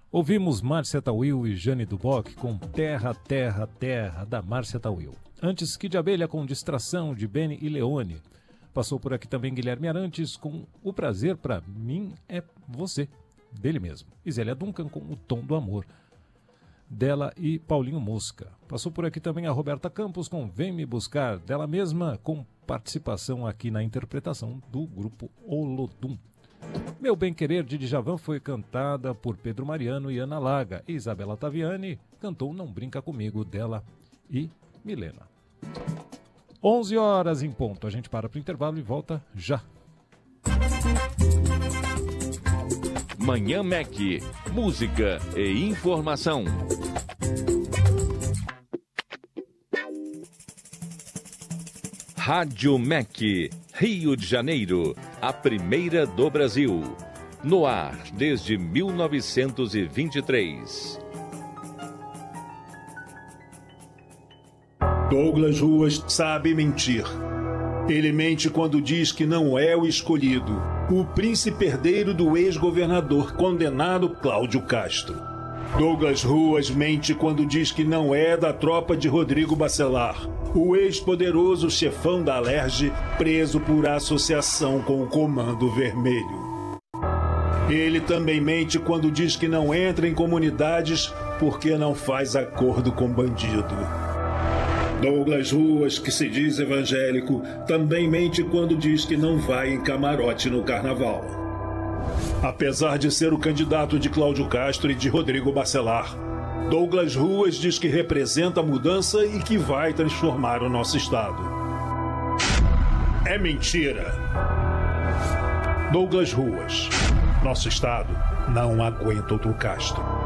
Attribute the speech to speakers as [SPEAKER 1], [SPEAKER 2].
[SPEAKER 1] Ouvimos Márcia Tawil e Jane Duboc com Terra, Terra, Terra, da Márcia Tawil. Antes, Kid Abelha com Distração, de Benny e Leone. Passou por aqui também Guilherme Arantes com O Prazer Pra Mim É Você, dele mesmo. E Zélia Duncan com O Tom do Amor, dela e Paulinho Mosca. Passou por aqui também a Roberta Campos com Vem Me Buscar, dela mesma, com participação aqui na interpretação do grupo Olodum. Meu Bem Querer, de Djavan, foi cantada por Pedro Mariano e Ana Laga. E Isabela Taviani cantou Não Brinca Comigo, dela e Milena. 11 horas em ponto. A gente para o intervalo e volta já.
[SPEAKER 2] Manhã Mac, música e informação. Rádio Mac, Rio de Janeiro, a primeira do Brasil. No ar desde 1923.
[SPEAKER 3] Douglas Ruas sabe mentir. Ele mente quando diz que não é o escolhido, o príncipe herdeiro do ex-governador condenado Cláudio Castro. Douglas Ruas mente quando diz que não é da tropa de Rodrigo Bacelar, o ex-poderoso chefão da Alerj, preso por associação com o Comando Vermelho. Ele também mente quando diz que não entra em comunidades porque não faz acordo com bandido. Douglas Ruas, que se diz evangélico, também mente quando diz que não vai em camarote no carnaval. Apesar de ser o candidato de Cláudio Castro e de Rodrigo Bacelar, Douglas Ruas diz que representa a mudança e que vai transformar o nosso estado. É mentira! Douglas Ruas, nosso estado não aguenta outro Castro.